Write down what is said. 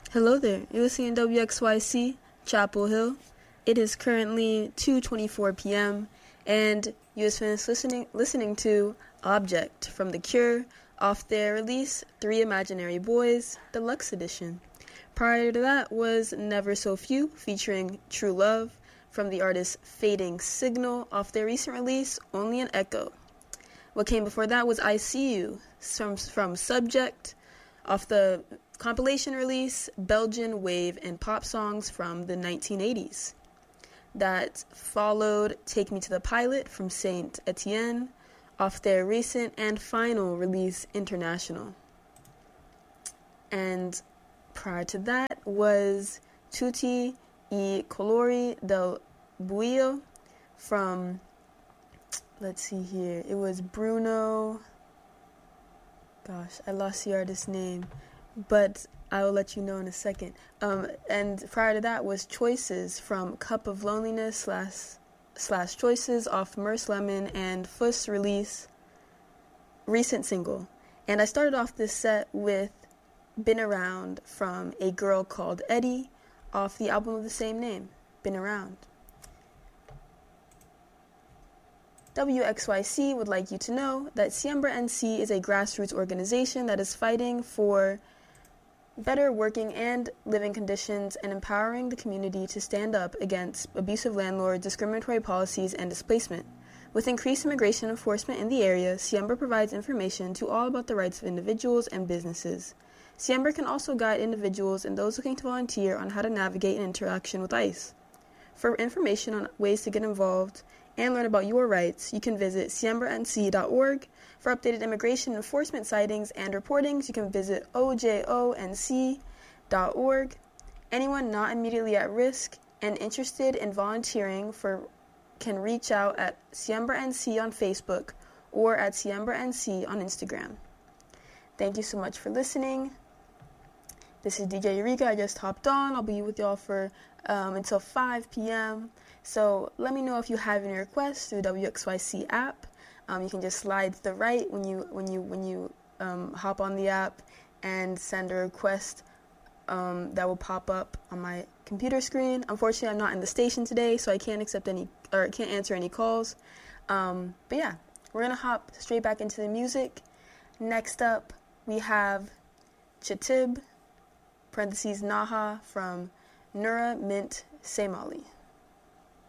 Hello there. You're listening to WXYC, Chapel Hill. It is currently 2:24 p.m. and you just finished listening to Object from The Cure off their release Three Imaginary Boys Deluxe Edition. Prior to that was Never So Few featuring True Love from the artist Fading Signal off their recent release Only an Echo. What came before that was I See You from Subject off the compilation release Belgian Wave and Pop Songs from the 1980s. That followed Take Me to the Pilot from Saint Etienne off their recent and final release International. And prior to that was Tutti I Colori del Buio from, let's see here, it was Bruno, gosh, I lost the artist's name, but I will let you know in a second. And prior to that was Choices from Cup of Loneliness slash Choices off Merce Lemon and Fuss release recent single. And I started off this set with Been Around from A Girl Called Eddie off the album of the same name, Been Around. WXYC would like you to know that Siembra NC is a grassroots organization that is fighting for better working and living conditions and empowering the community to stand up against abusive landlords, discriminatory policies, and displacement. With increased immigration enforcement in the area, Siembra provides information to all about the rights of individuals and businesses. Siembra can also guide individuals and those looking to volunteer on how to navigate an interaction with ICE. For information on ways to get involved and learn about your rights, you can visit siembranc.org. For updated immigration enforcement sightings and reportings, you can visit ojonc.org. Anyone not immediately at risk and interested in volunteering can reach out at Siembra NC on Facebook or at Siembra NC on Instagram. Thank you so much for listening. This is DJ Eureka. I just hopped on. I'll be with y'all for until 5 p.m. So let me know if you have any requests through the WXYC app. You can just slide to the right when you hop on the app and send a request that will pop up on my computer screen. Unfortunately, I'm not in the station today, so I can't answer any calls. But yeah, we're gonna hop straight back into the music. Next up, we have Chatib (Naha) from Nura Mint Semali.